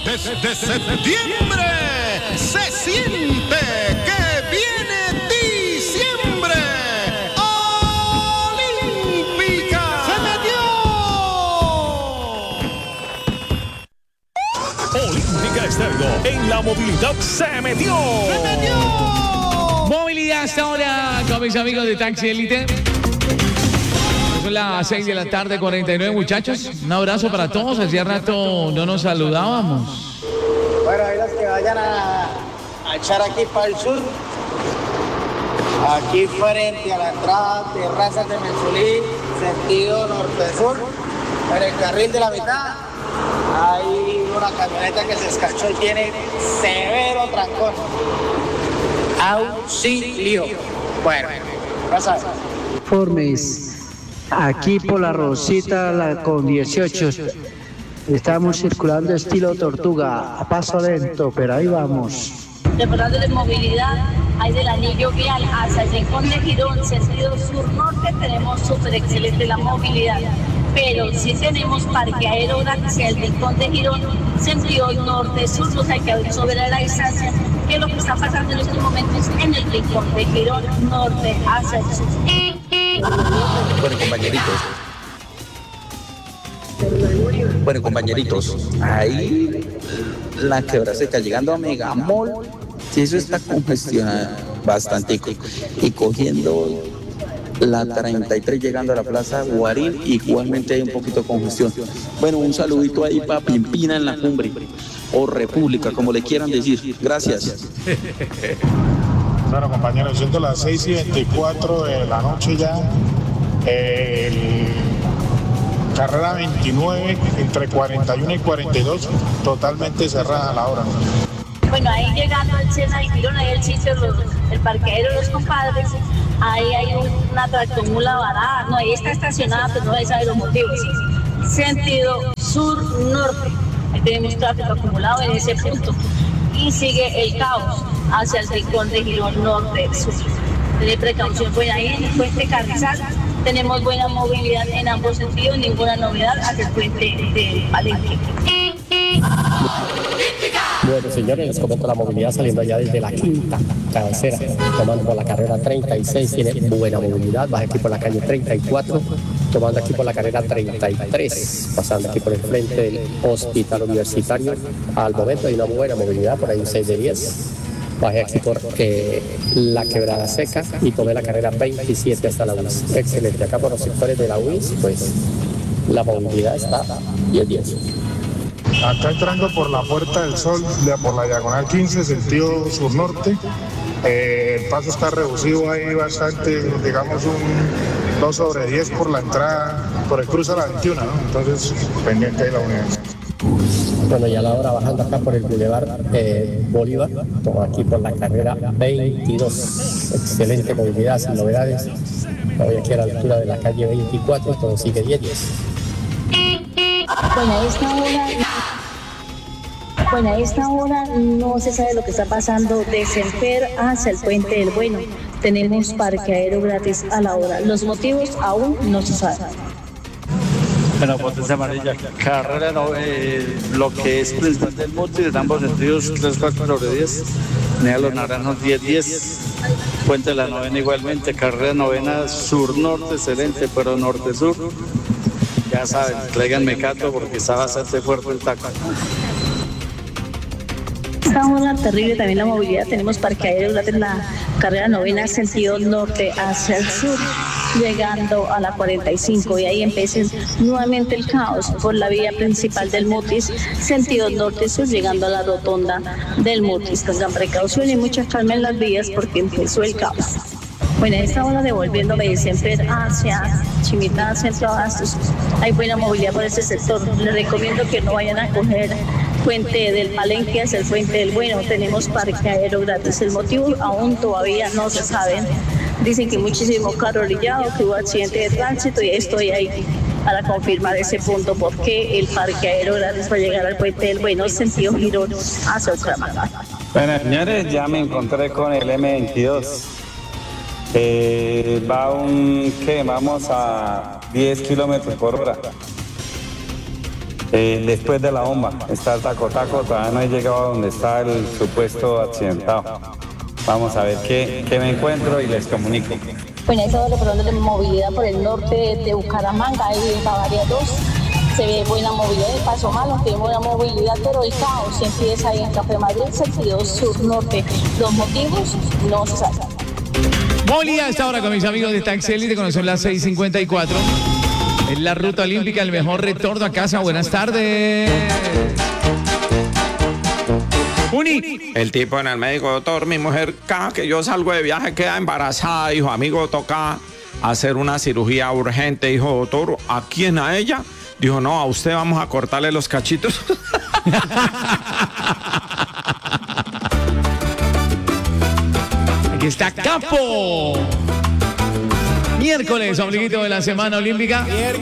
Desde septiembre se siente que viene diciembre. ¡Olímpica! ¡Se metió! Olímpica Estéreo, en la movilidad se metió. ¡Se metió! Movilidad hasta ahora con mis amigos de Taxi Elite. Son las 6 de la tarde, 49 muchachos. Un abrazo para todos. Hacía rato no nos saludábamos. Bueno, ahí los que vayan a echar aquí para el sur, aquí frente a la entrada Terrazas de Mensulí, sentido norte-sur, en el carril de la mitad, hay una camioneta que se escachó y tiene severo trancón. Auxilio. Bueno, pasa. Informes. Aquí por la Rosita con 18. Estamos circulando estilo tortuga, a paso lento, pero ahí vamos. Departamento de movilidad, hay del anillo vial hacia el rincón de Girón, sentido sur-norte, tenemos súper excelente la movilidad. Pero si tenemos parqueadero hacia el rincón de Girón, sentido norte-sur, pues hay que sobre la distancia, que es lo que está pasando en estos momentos en el rincón de Girón, norte hacia el sur. Bueno, compañeritos, ahí la Quebrada Seca llegando a Megamol, si eso está congestionado bastantico, y cogiendo la 33 llegando a la Plaza Guarín, igualmente hay un poquito de congestión. Bueno, un saludito ahí para Pimpina en la cumbre, o República, como le quieran decir. Gracias. Bueno, compañeros, siendo las 6:24 de la noche ya, carrera 29, entre 41 y 42, totalmente cerrada a la hora. Bueno, ahí llegando al César y Girón, ahí el sitio, el parqueadero de los compadres, ahí hay una tractomula varada, no, ahí está estacionada, pero no se sabe los motivos. Sentido sur-norte, ahí tenemos tráfico acumulado en ese punto. Y sigue el caos hacia el rincón de Girón norte-sur. Tener precaución, pues ahí en el puente Carrizal tenemos buena movilidad en ambos sentidos, ninguna novedad hacia el puente de Palenque. Bueno, señores, les comento la movilidad saliendo allá desde la quinta cabecera, tomando por la carrera 36, tiene buena movilidad, baja aquí por la calle 34, tomando aquí por la carrera 33, pasando aquí por el frente del hospital universitario. Al momento hay una buena movilidad, por ahí un 6 de 10. Bajé aquí por la Quebrada Seca y tomé la carrera 27 hasta la UIS. Excelente. Acá por los sectores de la UIS, pues la movilidad está 10-10. Acá entrando por la Puerta del Sol, por la diagonal 15, sentido sur-norte, el paso está reducido ahí bastante, digamos un 2/10 por la entrada, por el cruce a la 21, ¿no? Entonces, pendiente de la unidad. Bueno, y a la hora bajando acá por el Boulevard Bolívar, tomo aquí por la carrera 22. Excelente movilidad, sin novedades. Voy aquí a la altura de la calle 24, todo sigue 10-10. Bueno, a esta hora no se sabe lo que está pasando de Semper hacia el Puente del Bueno. Tenemos parqueadero gratis a la hora. Los motivos aún no se saben. Bueno, potencia amarilla, carrera lo que es principal del multi, en ambos sentidos 3/4/10, Nea Los Naranjos 10-10, Puente de la Novena igualmente, carrera novena sur-norte, excelente, pero norte-sur, ya saben, traigan mecato porque está bastante fuerte el taco. Esta hora terrible también la movilidad, tenemos parqueadero gratis en la carrera novena sentido norte hacia el sur, llegando a la 45 y ahí empieza nuevamente el caos por la vía principal del Mutis, sentido norte-sur, llegando a la rotonda del Mutis. Tengan precaución y mucha calma en las vías porque empezó el caos. Bueno, a esta hora devolviéndome de Semper hacia Chimita, Centro Abastos, hay buena movilidad por ese sector. Les recomiendo que no vayan a coger Puente del Palenque hacia el Puente del Bueno, tenemos parqueadero gratis. El motivo aún todavía no se sabe. Dicen que muchísimo carro orillado, que hubo accidente de tránsito y estoy ahí para confirmar ese punto, porque el parqueadero gratis va a llegar al Puente del Bueno, sentido Girón hacia Ultramar. Bueno, señores, ya me encontré con el M22. Vamos a 10 kilómetros por hora. Después de la bomba está el taco-taco, todavía no he llegado a donde está el supuesto accidentado. Vamos a ver qué me encuentro y les comunico. Bueno, eso es lo de movilidad por el norte de Bucaramanga, ahí en Bavaria 2. Se ve buena movilidad, el Paso Malo, tiene buena movilidad, pero el caos empieza ahí en Café Madrid, sentido sur-norte. Los motivos no se saben. Movilidad a esta hora con mis amigos de Taxi Elite, cuando son las 6:54. Es la ruta olímpica, el mejor retorno a casa. Buenas tardes. El tipo en el médico, doctor, mi mujer, cada que yo salgo de viaje queda embarazada, dijo, amigo, toca hacer una cirugía urgente. Dijo, doctor, ¿a quién? ¿A ella? Dijo, no, a usted vamos a cortarle los cachitos. Aquí está Capo. Miércoles, ombliguito de la semana olímpica.